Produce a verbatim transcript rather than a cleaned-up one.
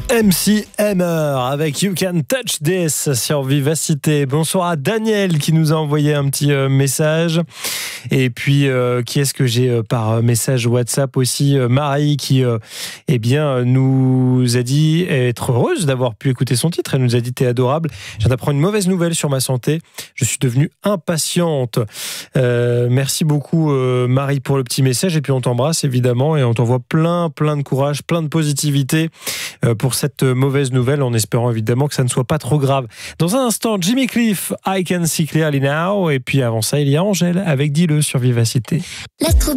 M C Hammer avec You Can Touch This sur Vivacité. Bonsoir à Daniel qui nous a envoyé un petit euh, message. Et puis, euh, qui est-ce que j'ai euh, par message WhatsApp aussi euh, Marie qui euh, eh bien, nous a dit être heureuse d'avoir pu écouter son titre. Elle nous a dit « T'es adorable. Je viens d'apprendre une mauvaise nouvelle sur ma santé. Je suis devenue impatiente. Euh, » Merci beaucoup euh, Marie pour le petit message. Et puis, on t'embrasse évidemment et on t'envoie plein, plein de courage, plein de positivité euh, pour cette mauvaise nouvelle, en espérant évidemment que ça ne soit pas trop grave. Dans un instant, Jimmy Cliff, I Can See Clearly Now. Et puis avant ça, il y a Angèle avec Dis-le sur Vivacité. L'astro